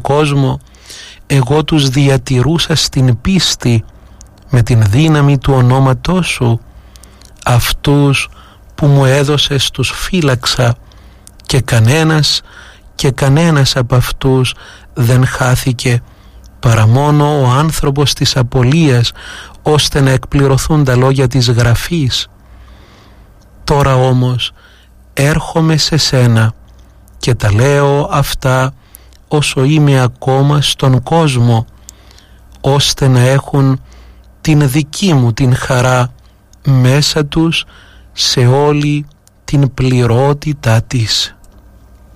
κόσμο, εγώ τους διατηρούσα στην πίστη με την δύναμη του ονόματός σου. Αυτούς που μου έδωσες τους φύλαξα και κανένας από αυτούς δεν χάθηκε, παρά μόνο ο άνθρωπος της απολίας, ώστε να εκπληρωθούν τα λόγια της Γραφής. Τώρα όμως έρχομαι σε σένα και τα λέω αυτά όσο είμαι ακόμα στον κόσμο, ώστε να έχουν την δική μου την χαρά μέσα τους σε όλη την πληρότητά της.